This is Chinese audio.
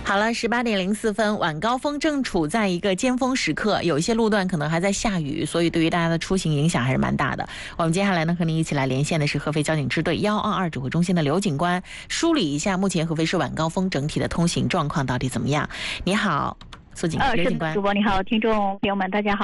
好了，18:04，晚高峰正处在一个尖峰时刻，有一些路段可能还在下雨，所以对于大家的出行影响还是蛮大的。我们接下来呢，和您一起来连线的是合肥交警支队122指挥中心的刘警官，梳理一下目前合肥市晚高峰整体的通行状况到底怎么样。你好，苏警，刘警官。 主播你好，听众朋友们大家好。